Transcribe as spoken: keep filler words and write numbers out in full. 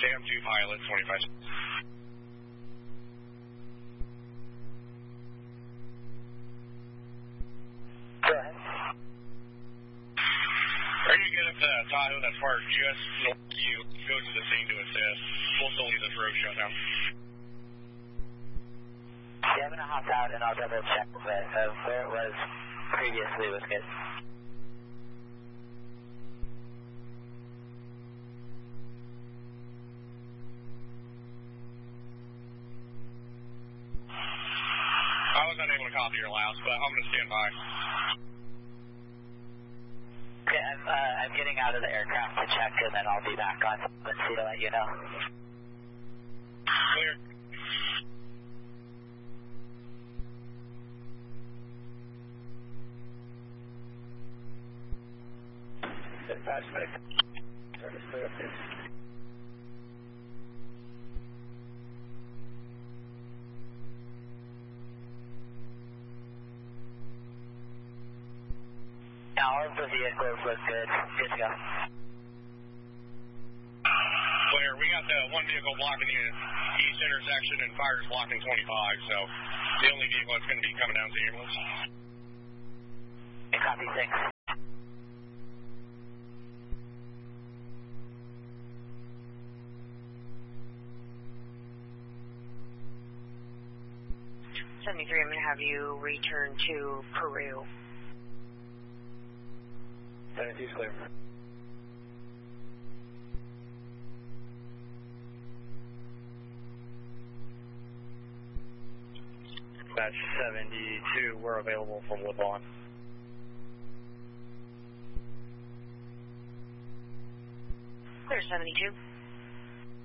Sam two pilot, twenty-five. Go ahead. Are you good at the Tahoe that's parked just north of you? Go to the scene to assist. We'll still leave this road shut down. Yeah, I'm going to hop out and I'll double check with uh, where it was previously was good. I was unable to copy your last, but I'm going to stand by. Okay, I'm, uh, I'm getting out of the aircraft to check and then I'll be back on let's see to let you know. Clear. Dispatch, service clear. All of the vehicles look good. Good to go. Clear. We got the one vehicle blocking the east intersection and fires blocking twenty-five, so the only vehicle that's going to be coming down is the ambulance. Okay, copy, thanks. seventy-three, I'm going to have you return to Peru. seventy-two's clear. Dispatch seventy-two, we're available from Woodlawn. Clear, seventy-two.